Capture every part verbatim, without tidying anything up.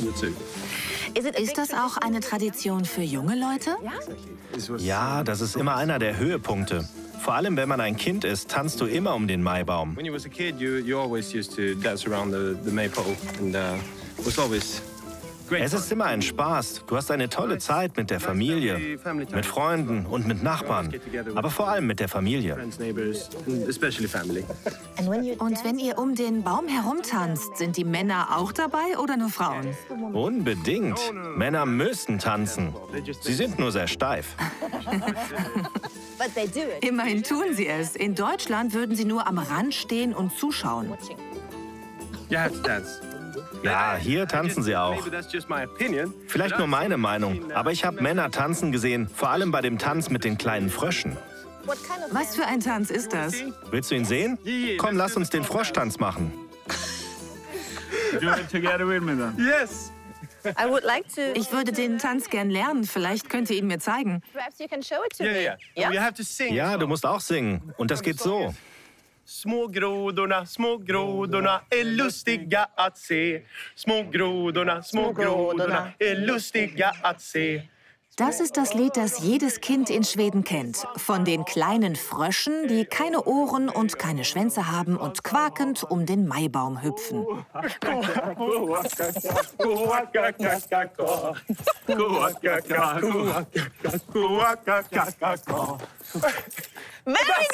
Ist das auch eine Tradition für junge Leute? Ja, das ist immer einer der Höhepunkte. Vor allem, wenn man ein Kind ist, tanzt du immer um den Maibaum. Es ist immer ein Spaß. Du hast eine tolle Zeit mit der Familie, mit Freunden und mit Nachbarn. Aber vor allem mit der Familie. Und wenn ihr um den Baum herumtanzt, sind die Männer auch dabei oder nur Frauen? Unbedingt. Männer müssen tanzen. Sie sind nur sehr steif. Immerhin tun sie es. In Deutschland würden sie nur am Rand stehen und zuschauen. Ja, hier tanzen sie auch. Vielleicht nur meine Meinung, aber ich habe Männer tanzen gesehen, vor allem bei dem Tanz mit den kleinen Fröschen. Was für ein Tanz ist das? Willst du ihn sehen? Komm, lass uns den Froschtanz machen. Ich würde den Tanz gern lernen. Vielleicht könnt ihr ihn mir zeigen. Ja, du musst auch singen. Und das geht so. Små grodorna, små grodorna är lustiga att se. Små grodorna, små grodorna är lustiga att se. Das ist das Lied, das jedes Kind in Schweden kennt. Von den kleinen Fröschen, die keine Ohren und keine Schwänze haben und quakend um den Maibaum hüpfen. Very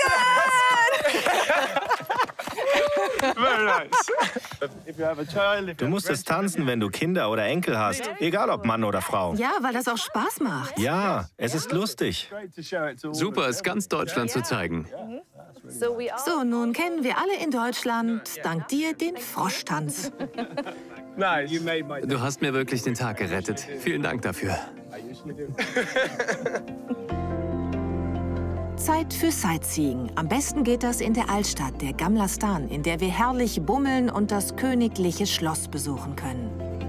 Du musst es tanzen, wenn du Kinder oder Enkel hast, egal ob Mann oder Frau. Ja, weil das auch Spaß macht. Ja, es ist lustig. Super, es ganz Deutschland zu zeigen. So, nun kennen wir alle in Deutschland, dank dir, den Froschtanz. Du hast mir wirklich den Tag gerettet. Vielen Dank dafür. Zeit für Sightseeing. Am besten geht das in der Altstadt, der Gamla Stan, in der wir herrlich bummeln und das königliche Schloss besuchen können.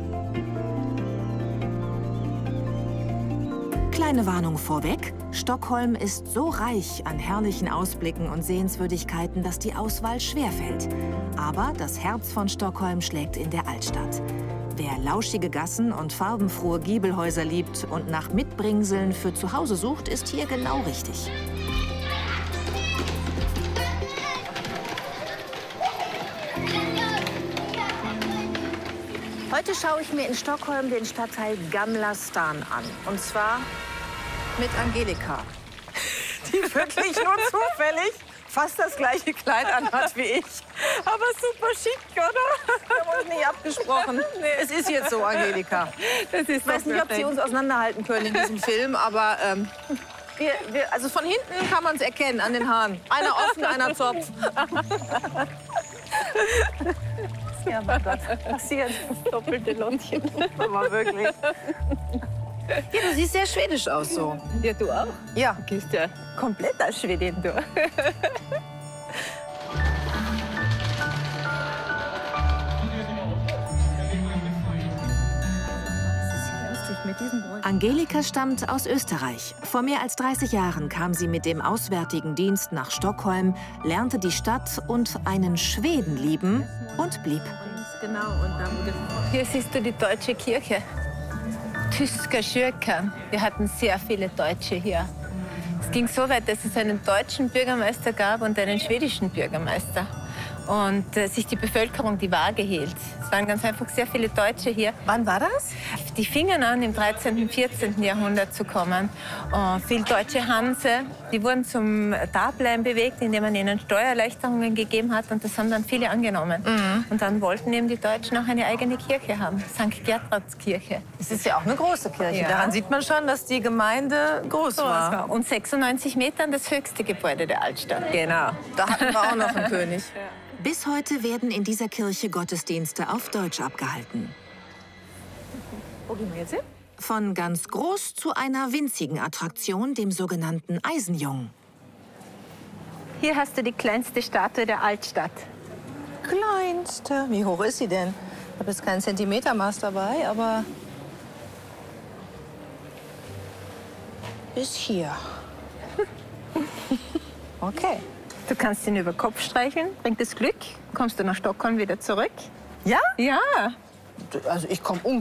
Kleine Warnung vorweg. Stockholm ist so reich an herrlichen Ausblicken und Sehenswürdigkeiten, dass die Auswahl schwerfällt. Aber das Herz von Stockholm schlägt in der Altstadt. Wer lauschige Gassen und farbenfrohe Giebelhäuser liebt und nach Mitbringseln für zu Hause sucht, ist hier genau richtig. Heute schaue ich mir in Stockholm den Stadtteil Gamla Stan an. Und zwar mit Angelika, die wirklich nur zufällig fast das gleiche Kleid anhat wie ich. Aber super schick, oder? Wir haben uns nicht abgesprochen. Nee. Es ist jetzt so, Angelika. Das ist ich weiß nicht, ob Sie uns auseinanderhalten können in diesem Film, aber ähm, wir, wir, also von hinten kann man es erkennen an den Haaren. Einer offen, einer Zopf. Ja, mein Gott, passiert das doppelte Lottchen. Aber wirklich. Ja, du siehst sehr schwedisch aus so. Ja, du auch? Ja. Du gehst ja komplett als Schwedin, du. Angelika stammt aus Österreich. Vor mehr als dreißig Jahren kam sie mit dem Auswärtigen Dienst nach Stockholm, lernte die Stadt und einen Schweden lieben und blieb. Genau, und da wurde... Hier siehst du die deutsche Kirche. Tyska Kyrkan. Wir hatten sehr viele Deutsche hier. Es ging so weit, dass es einen deutschen Bürgermeister gab und einen schwedischen Bürgermeister. Und äh, sich die Bevölkerung die Waage hielt. Es waren ganz einfach sehr viele Deutsche hier. Wann war das? Die fingen an, im dreizehnten, vierzehnten Jahrhundert zu kommen. Und viele deutsche Hanse, die wurden zum Dableiben bewegt, indem man ihnen Steuererleichterungen gegeben hat. Und das haben dann viele angenommen. Mhm. Und dann wollten eben die Deutschen auch eine eigene Kirche haben, Sankt Gertrudskirche. Es ist ja auch eine große Kirche. Ja. Daran sieht man schon, dass die Gemeinde groß So, war. war. Und sechsundneunzig Metern das höchste Gebäude der Altstadt. Genau. Da hatten wir auch noch einen König. Bis heute werden in dieser Kirche Gottesdienste auf Deutsch abgehalten. Wo gehen wir jetzt hin? Von ganz groß zu einer winzigen Attraktion, dem sogenannten Eisenjungen. Hier hast du die kleinste Statue der Altstadt. Kleinste? Wie hoch ist sie denn? Ich habe jetzt kein Zentimetermaß dabei, aber bis hier. Okay. Du kannst ihn über den Kopf streicheln, bringt es Glück, kommst du nach Stockholm wieder zurück. Ja? Ja. Also ich komme